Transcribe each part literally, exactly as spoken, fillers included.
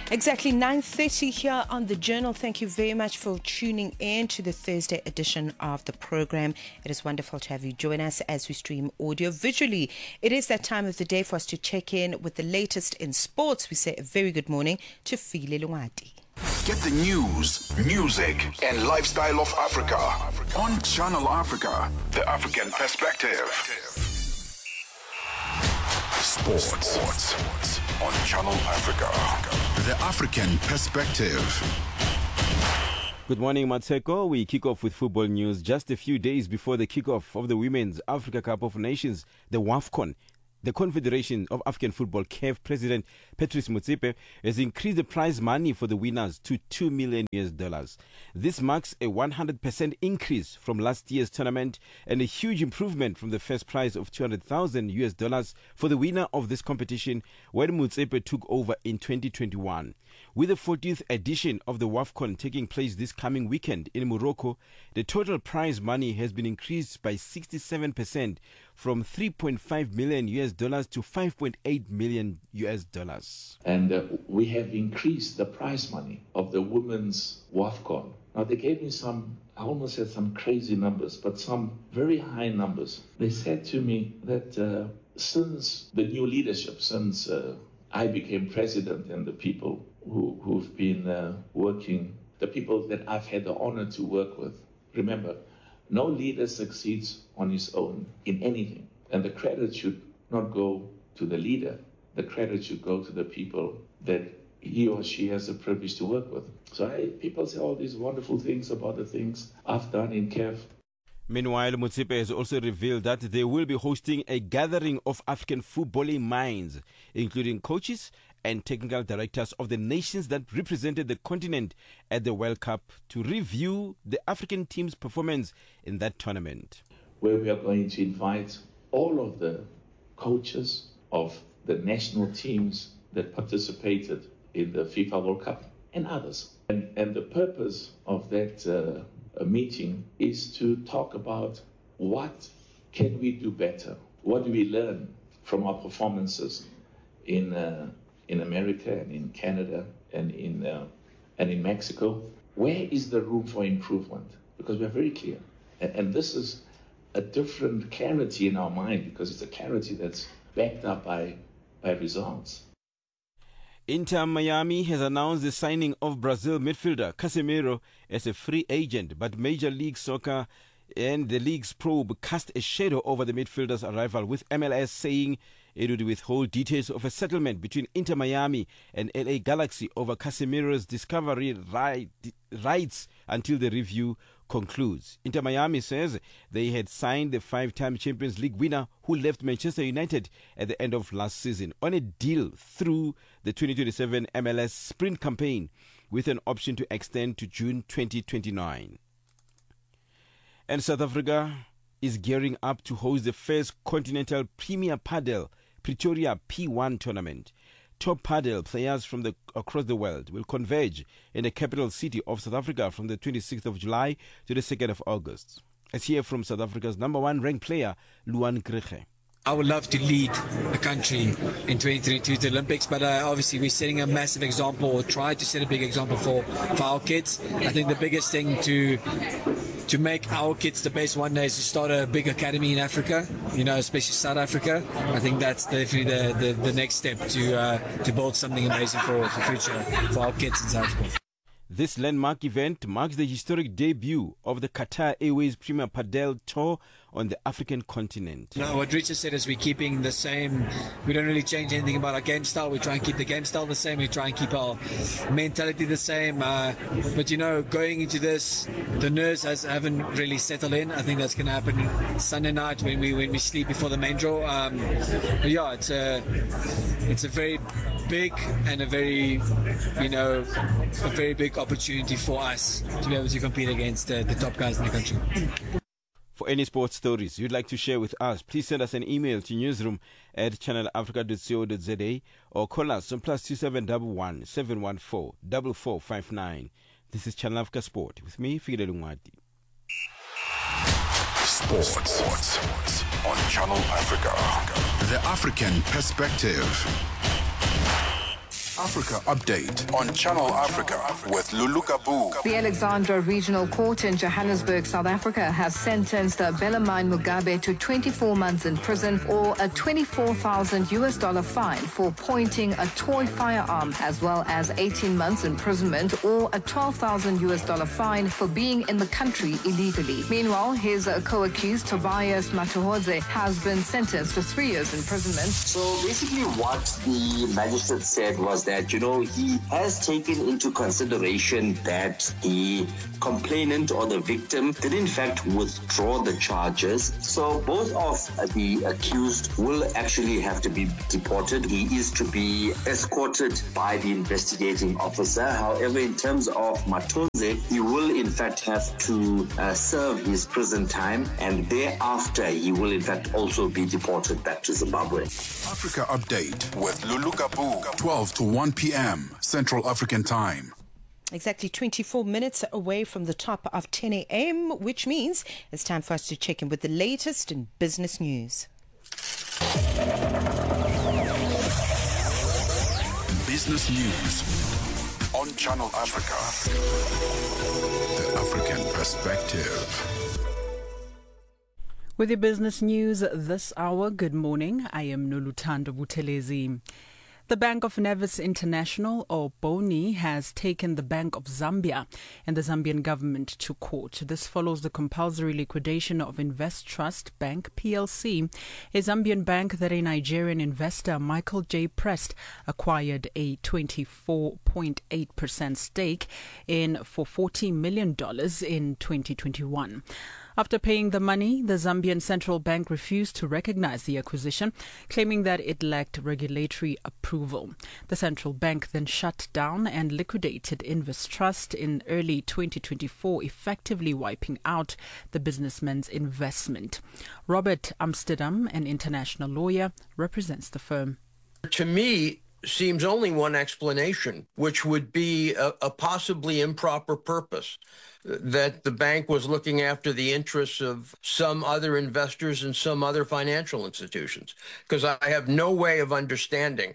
Exactly nine thirty here on The Journal. Thank you very much for tuning in to the Thursday edition of the program. It is wonderful to have you join us as we stream audio visually. It is that time of the day for us to check in with the latest in sports. We say a very good morning to File Lungati. Get the news, music, and lifestyle of Africa on Channel Africa, the African perspective. Sports, Sports on Channel Africa, the African perspective. Good morning, Matseko. We kick off with football news just a few days before the kickoff of the Women's Africa Cup of Nations, the WAFCON. The Confederation of African Football, C A F President Patrice Motsepe has increased the prize money for the winners to two million U S dollars. This marks a one hundred percent increase from last year's tournament and a huge improvement from the first prize of two hundred thousand U S dollars for the winner of this competition when Motsepe took over in twenty twenty-one. With the fortieth edition of the WAFCON taking place this coming weekend in Morocco, the total prize money has been increased by sixty-seven percent from three point five million U S dollars to five point eight million U S dollars. And uh, we have increased the prize money of the women's WAFCON. Now, they gave me some, I almost said some crazy numbers, but some very high numbers. They said to me that uh, since the new leadership, since uh, I became president and the people who, who've been uh, working, the people that I've had the honor to work with, remember, no leader succeeds on his own in anything. And the credit should not go to the leader. The credit should go to the people that he or she has the privilege to work with. So I, people say all these wonderful things about the things I've done in C A F. Meanwhile, Motsepe has also revealed that they will be hosting a gathering of African footballing minds, including coaches and technical directors of the nations that represented the continent at the World Cup to review the African team's performance in that tournament. Where we are going to invite all of the coaches of the national teams that participated in the FIFA World Cup and others. And, and the purpose of that uh, meeting is to talk about what can we do better? What do we learn from our performances in uh, in America and in Canada and in uh, and in Mexico? Where is the room for improvement? Because we're very clear. And, and this is a different clarity in our mind because it's a clarity that's backed up by, by results. Inter Miami has announced the signing of Brazil midfielder Casemiro as a free agent, but Major League Soccer and the league's probe cast a shadow over the midfielder's arrival, with M L S saying it would withhold details of a settlement between Inter Miami and L A Galaxy over Casemiro's discovery right, rights until the review concludes. Inter Miami says they had signed the five-time Champions League winner who left Manchester United at the end of last season on a deal through the twenty twenty-seven M L S Sprint campaign with an option to extend to June twenty twenty-nine. And South Africa is gearing up to host the first Continental Premier Padel Pretoria P one tournament. Top padel players from the across the world will converge in the capital city of South Africa from the twenty-sixth of July to the second of August. Let's hear from South Africa's number one ranked player, Luan Grege. I would love to lead the country in twenty twenty-two to the Olympics, but uh, obviously we're setting a massive example, or try to set a big example for, for our kids. I think the biggest thing to to make our kids the best one day is to start a big academy in Africa, you know, especially South Africa. I think that's definitely the, the, the next step to uh, to build something amazing for the future for our kids in South Africa. This landmark event marks the historic debut of the Qatar Airways Premier Padel Tour on the African continent. No, what Richard said is we're keeping the same. We don't really change anything about our game style. We try and keep the game style the same. We try and keep our mentality the same. Uh, but, you know, going into this, the nerves has, haven't really settled in. I think that's going to happen Sunday night when we when we sleep before the main draw. Um, but, yeah, it's a, it's a very big and a very, you know, a very big opportunity for us to be able to compete against uh, the top guys in the country. For any sports stories you'd like to share with us, please send us an email to newsroom at channel africa dot co dot za or call us on plus two seven one one seven one four four four five nine. This is Channel Africa Sport with me, File Lungati. Sports. Sports on Channel Africa, the African perspective. Africa Update on Channel Africa with Lulu Kabu. The Alexandra Regional Court in Johannesburg, South Africa, has sentenced Bellarmine Mugabe to twenty-four months in prison or a twenty-four thousand U S dollar fine for pointing a toy firearm, as well as eighteen months imprisonment or a twelve thousand U S dollar fine for being in the country illegally. Meanwhile, his uh, co-accused Tobias Matuhodze has been sentenced to three years imprisonment. So basically what the magistrate said was that, you know, he has taken into consideration that the complainant or the victim did in fact withdraw the charges. So both of the accused will actually have to be deported. He is to be escorted by the investigating officer. However, in terms of Matuhodze, he will in fact have to uh, serve his prison time, and thereafter he will in fact also be deported back to Zimbabwe. Africa Update with Lulu Kabu, twelve to one p.m. Central African Time. Exactly twenty-four minutes away from the top of ten a.m., which means it's time for us to check in with the latest in business news. Business news on Channel Africa. The African perspective. With your business news this hour, good morning. I am Noluthando Buthelezi. The Bank of Nevis International, or BONI, has taken the Bank of Zambia and the Zambian government to court. This follows the compulsory liquidation of Invest Trust Bank P L C, a Zambian bank that a Nigerian investor, Michael J. Prest, acquired a twenty-four point eight percent stake in for forty million dollars in twenty twenty-one. After paying the money, the Zambian Central Bank refused to recognize the acquisition, claiming that it lacked regulatory approval. The central bank then shut down and liquidated Invest Trust in early twenty twenty-four, effectively wiping out the businessman's investment. Robert Amsterdam, an international lawyer, represents the firm. To me, seems only one explanation, which would be a, a possibly improper purpose, that the bank was looking after the interests of some other investors and some other financial institutions. Because I have no way of understanding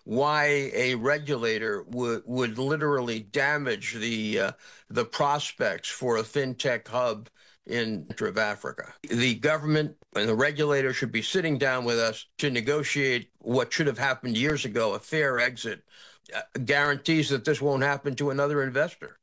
why a regulator would would literally damage the uh, the prospects for a fintech hub in of Africa. The government and the regulator should be sitting down with us to negotiate what should have happened years ago, a fair exit, uh, guarantees that this won't happen to another investor.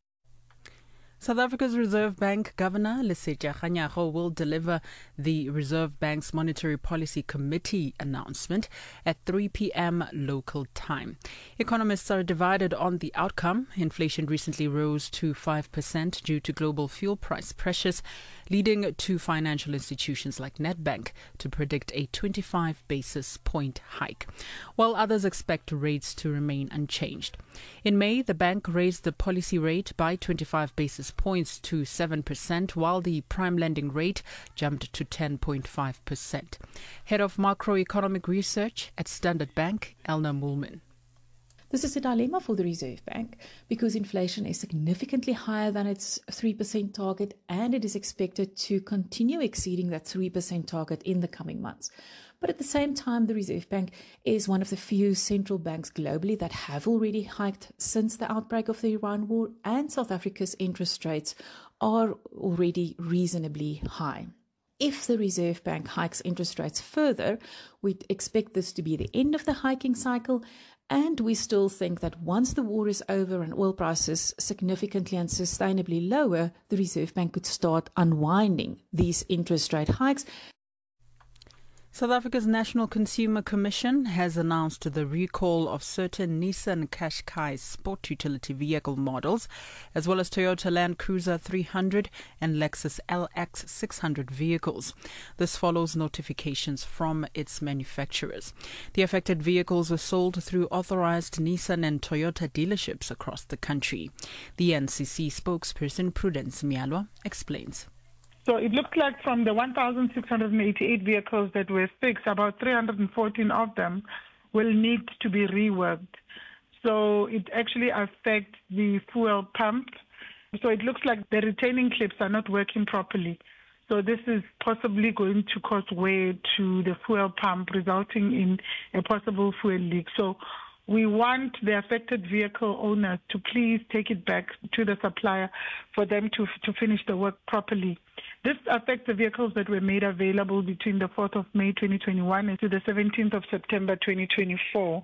South Africa's Reserve Bank Governor, Lesetja Kganyago, will deliver the Reserve Bank's Monetary Policy Committee announcement at three p.m. local time. Economists are divided on the outcome. Inflation recently rose to five percent due to global fuel price pressures, leading to financial institutions like Nedbank to predict a twenty-five basis point hike, while others expect rates to remain unchanged. In May, the bank raised the policy rate by twenty-five basis points to seven percent, while the prime lending rate jumped to ten point five percent. Head of Macroeconomic Research at Standard Bank, Elna Moolman. This is a dilemma for the Reserve Bank because inflation is significantly higher than its three percent target, and it is expected to continue exceeding that three percent target in the coming months. But at the same time, the Reserve Bank is one of the few central banks globally that have already hiked since the outbreak of the Iran war, and South Africa's interest rates are already reasonably high. If the Reserve Bank hikes interest rates further, we'd expect this to be the end of the hiking cycle, and we still think that once the war is over and oil prices significantly and sustainably lower, the Reserve Bank could start unwinding these interest rate hikes. South Africa's National Consumer Commission has announced the recall of certain Nissan Qashqai sport utility vehicle models, as well as Toyota Land Cruiser three hundred and Lexus L X six hundred vehicles. This follows notifications from its manufacturers. The affected vehicles were sold through authorized Nissan and Toyota dealerships across the country. The N C C spokesperson Prudence Myalwa explains. So it looks like from the one thousand six hundred eighty-eight vehicles that were fixed, about three hundred fourteen of them will need to be reworked. So it actually affects the fuel pump. So it looks like the retaining clips are not working properly. So this is possibly going to cause wear to the fuel pump, resulting in a possible fuel leak. So we want the affected vehicle owners to please take it back to the supplier for them to, to finish the work properly. This affects the vehicles that were made available between the fourth of May twenty twenty-one and to the seventeenth of September twenty twenty-four.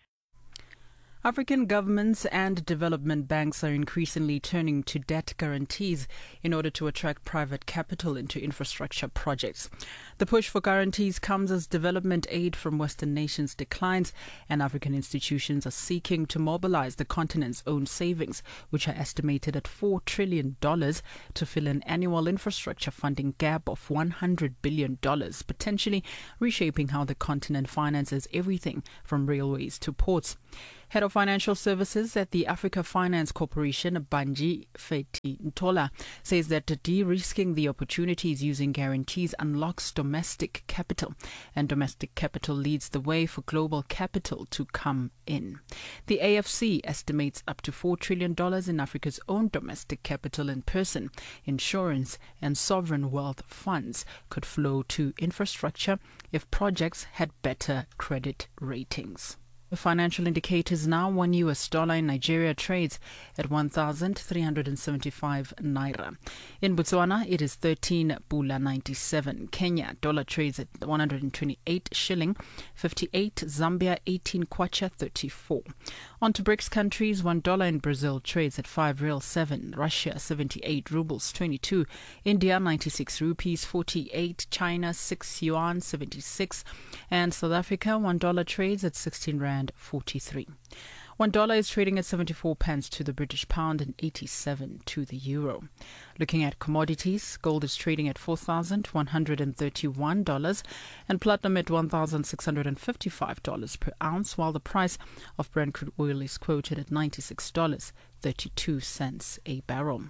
African governments and development banks are increasingly turning to debt guarantees in order to attract private capital into infrastructure projects. The push for guarantees comes as development aid from Western nations declines, and African institutions are seeking to mobilize the continent's own savings, which are estimated at four trillion dollars, to fill an annual infrastructure funding gap of one hundred billion dollars, potentially reshaping how the continent finances everything from railways to ports. Head of Financial Services at the Africa Finance Corporation, Banji Feti Ntola, says that de-risking the opportunities using guarantees unlocks domestic capital, and domestic capital leads the way for global capital to come in. The A F C estimates up to four trillion dollars in Africa's own domestic capital in person, insurance and sovereign wealth funds could flow to infrastructure if projects had better credit ratings. The financial indicators now: one U S dollar in Nigeria trades at one thousand three hundred seventy-five naira. In Botswana, it is thirteen pula ninety-seven. Kenya, dollar trades at one hundred twenty-eight shilling fifty-eight. Zambia, eighteen kwacha thirty-four. On to BRICS countries, one dollar in Brazil trades at five real seven. Russia, seventy-eight rubles twenty-two. India, ninety-six rupees forty-eight. China, six yuan seventy-six. And South Africa, one dollar trades at sixteen rand forty-three. One dollar is trading at seventy-four pence to the British pound and eighty-seven to the euro. Looking at commodities, gold is trading at four thousand one hundred thirty-one dollars and platinum at one thousand six hundred fifty-five dollars per ounce, while the price of Brent crude oil is quoted at ninety-six dollars and thirty-two cents a barrel.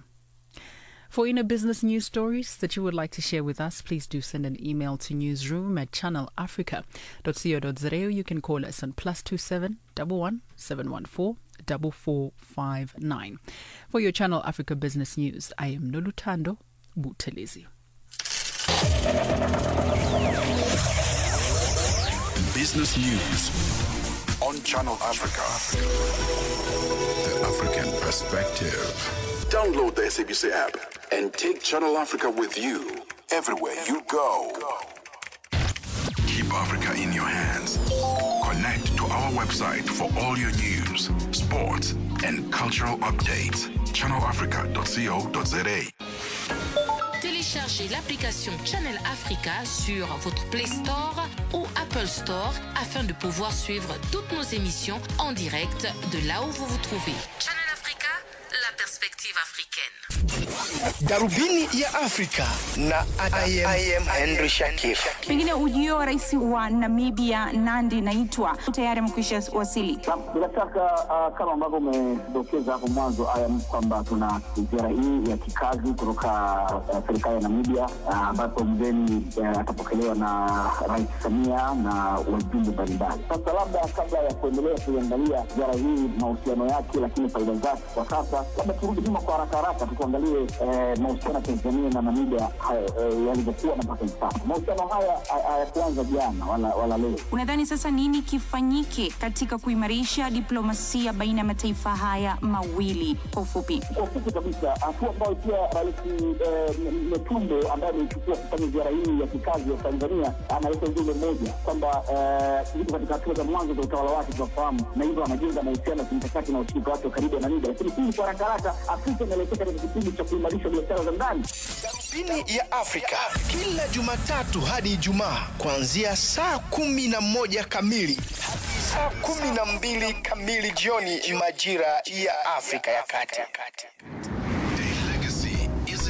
For inner business news stories that you would like to share with us, please do send an email to newsroom at channel africa dot co dot za. You can call us on plus two seven one one seven one four four four five nine. For your Channel Africa Business News, I am Noluthando Buthelezi. Business News on Channel Africa. The African Perspective. Download the S A B C app and take Channel Africa with you everywhere you go. Keep Africa in your hands. Connect to our website for all your news, sports, and cultural updates. channel africa dot co dot za. Téléchargez l'application Channel Africa sur votre Play Store ou Apple Store afin de pouvoir suivre toutes nos émissions en direct de là où vous vous trouvez. Channel Africa, la perspective africaine. Darubini ya Afrika na I am, I am Henry Shakif. Pengine ujio wa rais wa Namibia Nandi Naitwa tayari mkwisha wasili. Bila shaka uh, kama ambavyo umedokeza hapo mwanzo I am kwamba tuna ziara hii ya kikazi kutoka uh, serikali ya Namibia ambapo uh, mgeni uh, atapokelewa na Rais Samia na wajumbe mbalimbali. Sasa labda kabla ya kuendelea kuangalia ziara hii mahusiano yake lakini faida zake kwa sasa, labda turudi nyuma kwa haraka haraka tuangalie eh, mahusiano ya Tanzania na Namibia eh, yalivyokuwa na mpaka sasa. Mahusiano haya hayakuanza jana wala wala leo. Unadhani sasa nini kifanyike katika kuimarisha diplomasia baina ya mataifa haya mawili kwa ufupi? Kwa ufupi kabisa, hatua ambayo pia Rais Metumbo ambaye amechukua kufanya ziara hii ya kikazi ya Tanzania analeta ujumbe mmoja kwamba eh, katika hatua za mwanzo za utawala wake tunafahamu, na hivyo anajenga mahusiano ya kimkakati na ushirika wake karibu na Namibia. Lakini hii kwa haraka haraka Afrika inaelekea katika kipindi cha kuimarisha biashara za ndani. Darubini ya Afrika kila Jumatatu hadi Ijumaa kuanzia saa kumi na moja kamili hadi saa kumi na mbili kamili jioni majira ya Afrika ya Kati.